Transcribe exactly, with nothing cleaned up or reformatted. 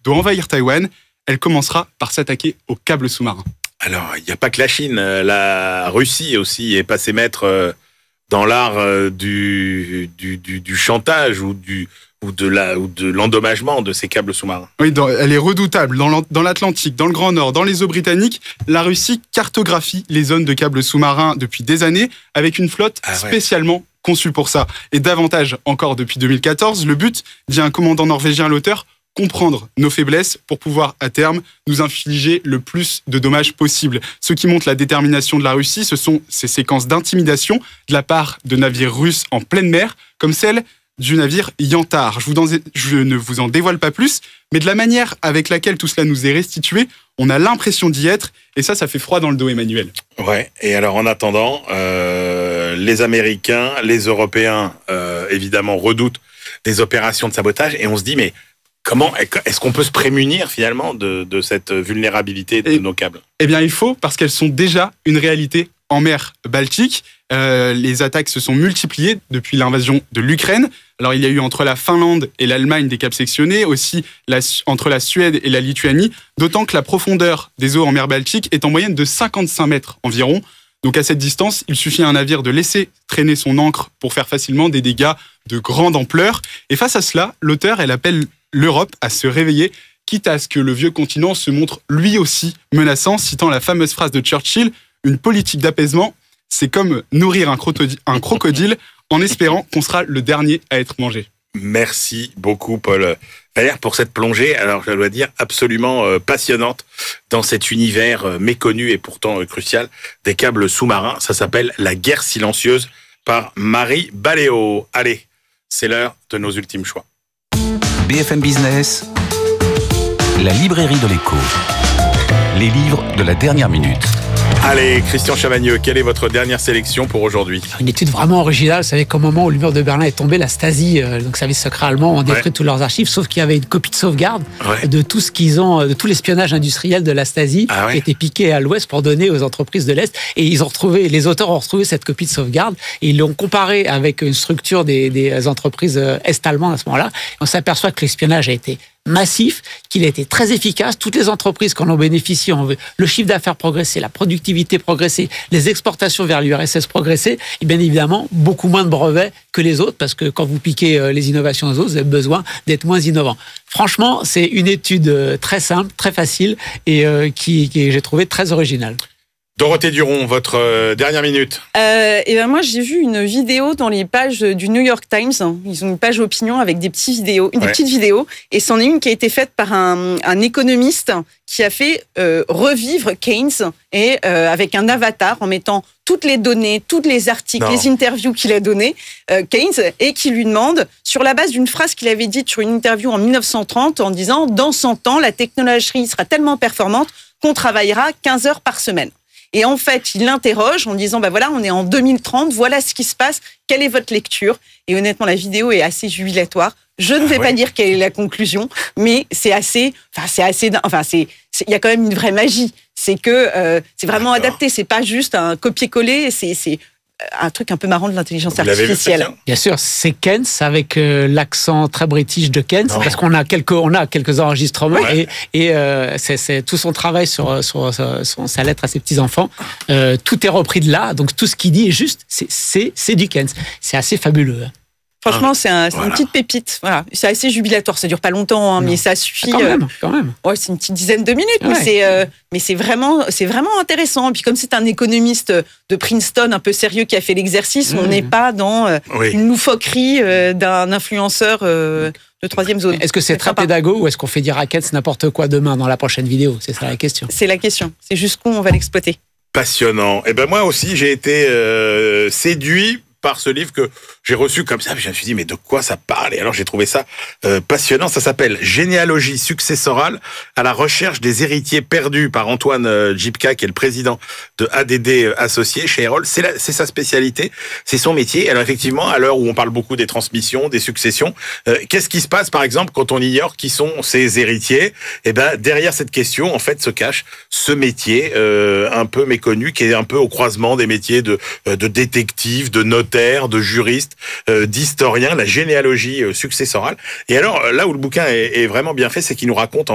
doit envahir Taïwan, elle commencera par s'attaquer aux câbles sous-marins. Alors, il n'y a pas que la Chine, la Russie aussi est passée maître dans l'art du, du, du, du chantage ou du... ou de, la, ou de l'endommagement de ces câbles sous-marins. Oui, dans, elle est redoutable. Dans, dans l'Atlantique, dans le Grand Nord, dans les eaux britanniques, la Russie cartographie les zones de câbles sous-marins depuis des années avec une flotte ah ouais. spécialement conçue pour ça. Et davantage encore depuis deux mille quatorze, le but, dit un commandant norvégien à l'auteur, comprendre nos faiblesses pour pouvoir, à terme, nous infliger le plus de dommages possible. Ce qui montre la détermination de la Russie, ce sont ces séquences d'intimidation de la part de navires russes en pleine mer, comme celle du navire Yantar. Je, vous en, je ne vous en dévoile pas plus, mais de la manière avec laquelle tout cela nous est restitué, on a l'impression d'y être, et ça, ça fait froid dans le dos, Emmanuel. Ouais, et alors en attendant, euh, les Américains, les Européens, euh, évidemment, redoutent des opérations de sabotage, et on se dit, mais comment est-ce qu'on peut se prémunir finalement de, de cette vulnérabilité de et, nos câbles ? Eh bien, il faut, parce qu'elles sont déjà une réalité en mer Baltique. Euh, les attaques se sont multipliées depuis l'invasion de l'Ukraine. Alors, il y a eu entre la Finlande et l'Allemagne des câbles sectionnés, aussi la, entre la Suède et la Lituanie, d'autant que la profondeur des eaux en mer Baltique est en moyenne de cinquante-cinq mètres environ. Donc, à cette distance, il suffit à un navire de laisser traîner son ancre pour faire facilement des dégâts de grande ampleur. Et face à cela, l'auteur, elle appelle l'Europe à se réveiller, quitte à ce que le vieux continent se montre lui aussi menaçant, citant la fameuse phrase de Churchill, « Une politique d'apaisement, c'est comme nourrir un crocodile, un crocodile en espérant qu'on sera le dernier à être mangé. » Merci beaucoup, Paul Valère, pour cette plongée, alors je dois dire, absolument passionnante dans cet univers méconnu et pourtant crucial des câbles sous-marins. Ça s'appelle « La guerre silencieuse » par Marie Baléo. Allez, c'est l'heure de nos ultimes choix. B F M Business, la librairie de l'écho. Les livres de la dernière minute. Allez, Christian Chavagneux, quelle est votre dernière sélection pour aujourd'hui ? Une étude vraiment originale. Vous savez qu'au moment où le mur de Berlin est tombé, la Stasi, euh, donc service secret allemand, ont détruit ouais. tous leurs archives, sauf qu'il y avait une copie de sauvegarde ouais. de tout ce qu'ils ont, de tout l'espionnage industriel de la Stasi ah ouais. qui était piqué à l'Ouest pour donner aux entreprises de l'Est. Et ils ont retrouvé, les auteurs ont retrouvé cette copie de sauvegarde et ils l'ont comparée avec une structure des, des entreprises est-allemandes à ce moment-là. On s'aperçoit que l'espionnage a été massif, qu'il a été très efficace. Toutes les entreprises qui en ont bénéficié ont vu le chiffre d'affaires progresser, la productivité progresser, les exportations vers l'U R S S progresser, et bien évidemment beaucoup moins de brevets que les autres, parce que quand vous piquez les innovations des autres, vous avez besoin d'être moins innovant. Franchement, c'est une étude très simple, très facile, et euh, qui, qui j'ai trouvé très originale. Dorothée Duron, votre euh, dernière minute. Euh, et ben moi, j'ai vu une vidéo dans les pages du New York Times. Ils ont une page opinion avec des petites vidéos, ouais. des petites vidéos. Et c'en est une qui a été faite par un, un économiste qui a fait euh, revivre Keynes et euh, avec un avatar en mettant toutes les données, tous les articles, non. les interviews qu'il a données, euh, Keynes, et qui lui demande, sur la base d'une phrase qu'il avait dite sur une interview en dix-neuf cent trente, en disant « Dans cent ans, la technologie sera tellement performante qu'on travaillera quinze heures par semaine ». Et en fait, il l'interroge en disant, bah voilà, on est en deux mille trente, voilà ce qui se passe, quelle est votre lecture ? Et honnêtement, la vidéo est assez jubilatoire. Je ne vais ah ouais. pas dire quelle est la conclusion, mais c'est assez, enfin, c'est assez, enfin, c'est, il y a quand même une vraie magie. C'est que euh, c'est vraiment D'accord. adapté, c'est pas juste un copier-coller, c'est, c'est un truc un peu marrant de l'intelligence Vous artificielle. Vu, Bien sûr, c'est Keynes avec euh, l'accent très british de Keynes, non. parce qu'on a quelques, on a quelques enregistrements ouais. et, et euh, c'est, c'est tout son travail sur, sur, sur, sur sa lettre à ses petits enfants. Euh, tout est repris de là, donc tout ce qu'il dit est juste, c'est, c'est, c'est du Keynes. C'est assez fabuleux. Franchement, c'est, un, c'est voilà. une petite pépite. Voilà. C'est assez jubilatoire. Ça dure pas longtemps, hein, mais ça suffit. Ah, quand même, quand même. Ouais, c'est une petite dizaine de minutes, ouais. mais c'est, euh, mais c'est vraiment, c'est vraiment intéressant. Et puis comme c'est un économiste de Princeton un peu sérieux qui a fait l'exercice, mmh. on n'est pas dans euh, oui. une loufoquerie euh, d'un influenceur euh, de troisième zone. Est-ce que c'est, c'est très pédago ou est-ce qu'on fait dire à Keynes n'importe quoi demain dans la prochaine vidéo ? C'est ça la question. C'est la question. C'est jusqu'où on va l'exploiter. Passionnant. Et ben moi aussi, j'ai été euh, séduit par ce livre que j'ai reçu comme ça, je me suis dit mais de quoi ça parle ? Et alors j'ai trouvé ça euh, passionnant. Ça s'appelle Généalogie successorale à la recherche des héritiers perdus par Antoine euh, Jipka, qui est le président de A D D Associés chez Erol. C'est, la, c'est sa spécialité, c'est son métier. Alors effectivement, à l'heure où on parle beaucoup des transmissions, des successions, euh, qu'est-ce qui se passe par exemple quand on ignore qui sont ces héritiers ? Et ben derrière cette question, en fait, se cache ce métier euh, un peu méconnu, qui est un peu au croisement des métiers de, de détective, de notaire, de juriste, euh, d'historien, la généalogie euh, successorale. Et alors, là où le bouquin est, est vraiment bien fait, c'est qu'il nous raconte en